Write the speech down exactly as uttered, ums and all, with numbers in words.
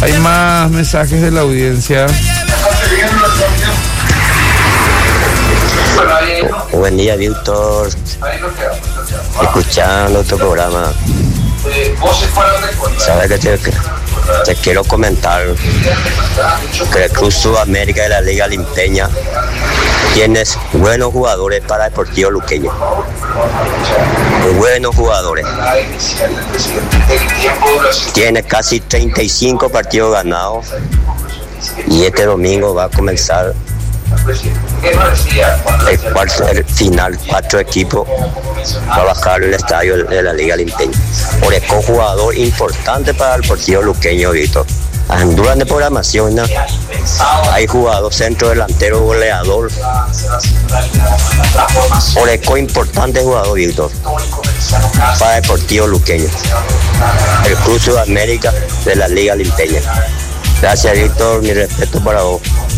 Hay más mensajes de la audiencia. Buen día, Víctor. Escuchando tu programa. Sabes que te, te quiero comentar que el Club Sudamérica de la Liga Limpeña tiene buenos jugadores para Deportivo Luqueño. Buenos jugadores. Tiene casi treinta y cinco partidos ganados y este domingo va a comenzar el, cuarto, el final, cuatro equipos va a bajar el estadio de la Liga Limpeña. Oreco, jugador importante para el Deportivo Luqueño, Víctor. Anduran de programación, ¿no? Hay jugador centro delantero goleador. Oreco, importante jugador, Víctor, para el Deportivo Luqueño. El Club Sudamérica de la Liga Limpeña. Gracias, Víctor, mi respeto para vos.